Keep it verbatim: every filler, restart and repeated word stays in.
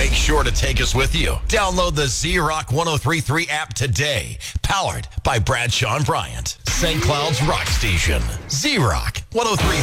Make sure to take us with you. Download the Z-Rock one oh three point three app today. Powered by Bradshaw and Bryant. Saint Cloud's Rock Station. Z-Rock one oh three.